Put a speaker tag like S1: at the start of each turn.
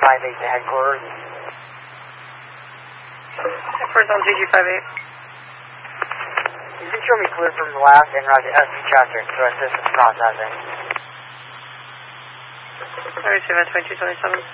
S1: to headquarters.
S2: Headquarters on CG58.
S1: You can show me clear from the last and roger SC traffic, so it's system processing.
S2: I receive at 2227.